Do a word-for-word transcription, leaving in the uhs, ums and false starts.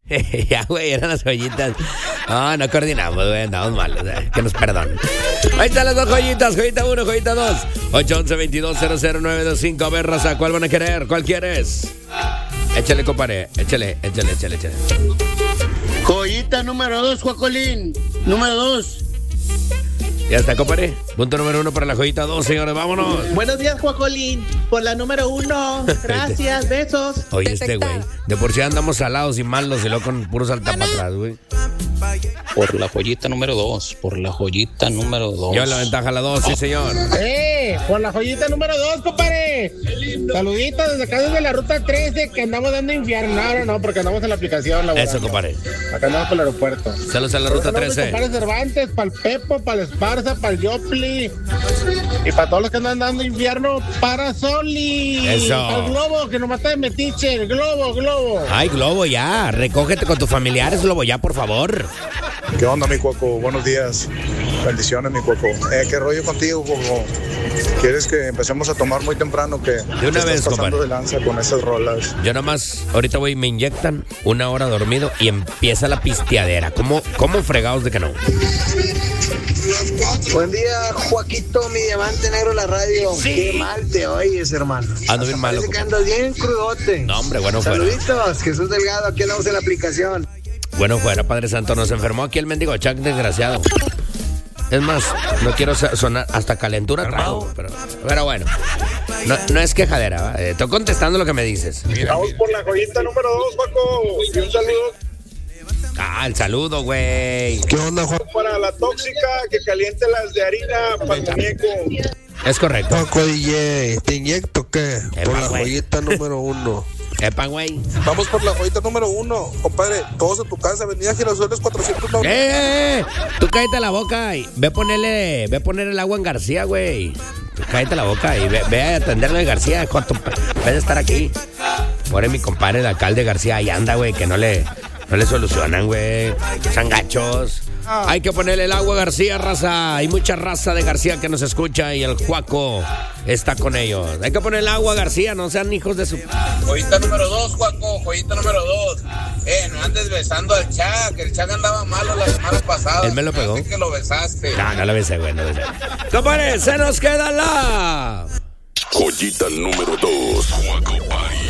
Ya, güey, eran las joyitas. No, no coordinamos, güey, andamos mal. O sea, que nos perdonen. Ahí están las dos joyitas, joyita uno, joyita dos. ocho once, veintidós, cero cero nueve dos cinco. A ver, raza, ¿cuál van a querer? ¿Cuál quieres? Échale, compadre. Échale, échale, échale, échale. Joyita número dos, Juacolín. Número dos. Ya está, compadre. Punto número uno para la joyita dos, señores. Vámonos. Buenos días, Juacolín. Por la número uno. Gracias, besos. Oye, este güey. De por sí andamos salados y malos y luego con puro saltar para atrás, güey. Por la joyita número dos. Por la joyita número dos. Lleva la ventaja a la dos, sí, señor. ¡Eh! Por la joyita número dos, compadre. Saluditos desde acá, desde la ruta trece, que andamos dando infierno. Ahora no, porque andamos en la aplicación laboral. Eso, compadre. Acá andamos por el aeropuerto. Saludos a la ruta trece. Para Cervantes, para el Pepo, para el Esparza, para el Yopli. Y para todos los que andan dando infierno, para Soli. Eso. Para el Globo, que nos mata de metiche. El Globo, Globo. Ay, Globo, ya. Recógete con tus familiares, Globo, ya, por favor. ¿Qué onda, mi Cuoco? Buenos días. Bendiciones, mi Cuoco. Eh, ¿Qué rollo contigo, Cuoco? ¿Quieres que empecemos a tomar muy temprano? Que de una te vez, estás pasando compadre. de lanza con esas rolas. Yo nomás, ahorita voy, me inyectan una hora dormido y empieza la pisteadera. ¿Cómo, cómo fregados de que no? Buen día, Joaquito, mi diamante negro de la radio. Sí. Qué mal te oyes, hermano. Ando bien malo. Parece que andas bien crudote. No, hombre, bueno fuera. Saluditos, Jesús Delgado, aquí andamos en la aplicación. Bueno fuera, Padre Santo, nos enfermó aquí el mendigo Chuck, desgraciado. Es más, no quiero sonar, hasta calentura traigo, pero, pero bueno, no, no es quejadera, ¿va? Eh, estoy contestando lo que me dices. Vamos por la joyita número dos, Paco. Y un saludo. Ah, el saludo, güey. ¿Qué onda, Juan? Para la tóxica que caliente las de harina para el muñeco. Es correcto. Paco D J, ¿te inyecto qué? Epa, Por la güey. joyita número uno. Epa, güey. Vamos por la joyita número uno, compadre. Todos en tu casa, Avenida Girasoles cuatrocientos noventa. ¡Eh! eh, eh! Tú cállate la boca y ve a ponerle, ve a poner el agua en García, güey. Tú cállate la boca y ve, ve a atenderlo de García, Joto. En vez de estar aquí. Por mi compadre, el alcalde García, ahí anda, güey, que no le, no le solucionan, güey. Son gachos. Hay que ponerle el agua a García, raza. Hay mucha raza de García que nos escucha y el Juaco está con ellos. Hay que poner el agua a García, no sean hijos de su... Joyita número dos, Juaco, joyita número dos. Eh, no andes besando al Chac, el Chac andaba malo la semana pasada. Él me lo pegó. que lo besaste. No, no lo besé, güey, no lo besé. Compadre, se nos queda la... Joyita número dos, Juaco Party.